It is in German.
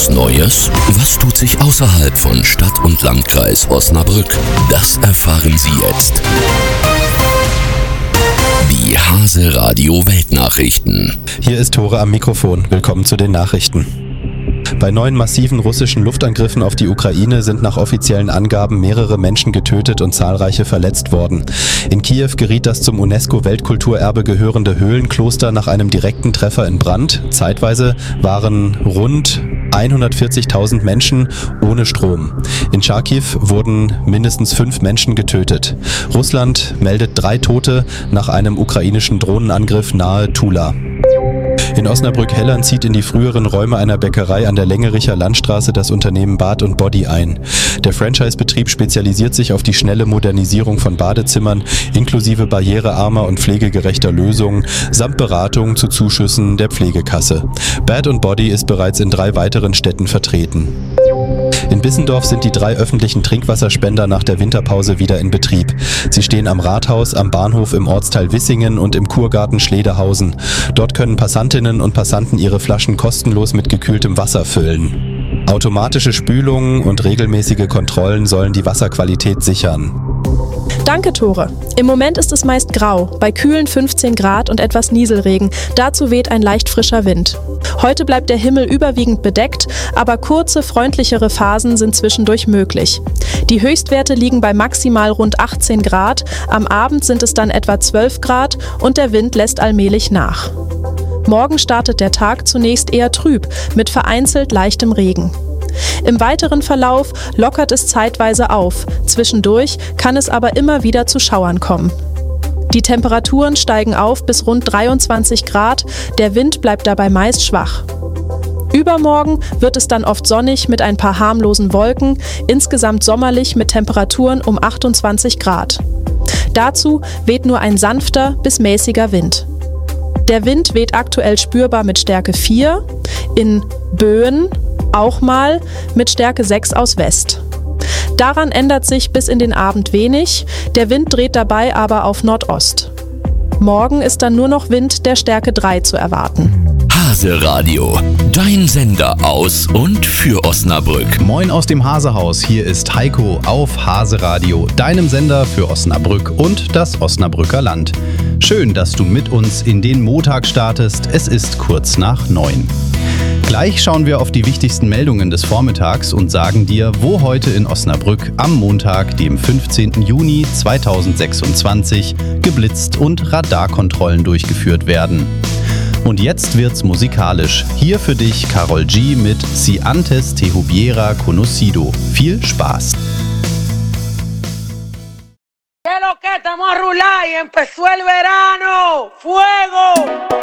Was Neues? Was tut sich außerhalb von Stadt und Landkreis Osnabrück? Das erfahren Sie jetzt. Die Hase Radio Weltnachrichten. Hier ist Tore am Mikrofon. Willkommen zu den Nachrichten. Bei 9 massiven russischen Luftangriffen auf die Ukraine sind nach offiziellen Angaben mehrere Menschen getötet und zahlreiche verletzt worden. In Kiew geriet das zum UNESCO-Weltkulturerbe gehörende Höhlenkloster nach einem direkten Treffer in Brand. Zeitweise waren rund 140.000 Menschen ohne Strom. In Charkiw wurden mindestens 5 Menschen getötet. Russland meldet 3 Tote nach einem ukrainischen Drohnenangriff nahe Tula. In Osnabrück-Hellern zieht in die früheren Räume einer Bäckerei an der Längericher Landstraße das Unternehmen Bad & Body ein. Der Franchise-Betrieb spezialisiert sich auf die schnelle Modernisierung von Badezimmern inklusive barrierearmer und pflegegerechter Lösungen samt Beratung zu Zuschüssen der Pflegekasse. Bad & Body ist bereits in 3 weiteren Städten vertreten. In Bissendorf sind die 3 öffentlichen Trinkwasserspender nach der Winterpause wieder in Betrieb. Sie stehen am Rathaus, am Bahnhof im Ortsteil Wissingen und im Kurgarten Schledehausen. Dort können Passantinnen und Passanten ihre Flaschen kostenlos mit gekühltem Wasser füllen. Automatische Spülungen und regelmäßige Kontrollen sollen die Wasserqualität sichern. Danke, Tore. Im Moment ist es meist grau, bei kühlen 15 Grad und etwas Nieselregen. Dazu weht ein leicht frischer Wind. Heute bleibt der Himmel überwiegend bedeckt, aber kurze, freundlichere Phasen sind zwischendurch möglich. Die Höchstwerte liegen bei maximal rund 18 Grad, am Abend sind es dann etwa 12 Grad und der Wind lässt allmählich nach. Morgen startet der Tag zunächst eher trüb, mit vereinzelt leichtem Regen. Im weiteren Verlauf lockert es zeitweise auf, zwischendurch kann es aber immer wieder zu Schauern kommen. Die Temperaturen steigen auf bis rund 23 Grad, der Wind bleibt dabei meist schwach. Übermorgen wird es dann oft sonnig mit ein paar harmlosen Wolken, insgesamt sommerlich mit Temperaturen um 28 Grad. Dazu weht nur ein sanfter bis mäßiger Wind. Der Wind weht aktuell spürbar mit Stärke 4, in Böen auch mal mit Stärke 6 aus West. Daran ändert sich bis in den Abend wenig, der Wind dreht dabei aber auf Nordost. Morgen ist dann nur noch Wind der Stärke 3 zu erwarten. Hase Radio, dein Sender aus und für Osnabrück. Moin aus dem Hasehaus, hier ist Heiko auf Hase Radio, deinem Sender für Osnabrück und das Osnabrücker Land. Schön, dass du mit uns in den Montag startest, es ist kurz nach 9. Gleich schauen wir auf die wichtigsten Meldungen des Vormittags und sagen dir, wo heute in Osnabrück am Montag, dem 15. Juni 2026, geblitzt und Radarkontrollen durchgeführt werden. Und jetzt wird's musikalisch. Hier für dich Karol G mit Si antes te hubiera conocido. Viel Spaß! ¿Qué lo que estamos a rular y empezó el verano? ¡Fuego!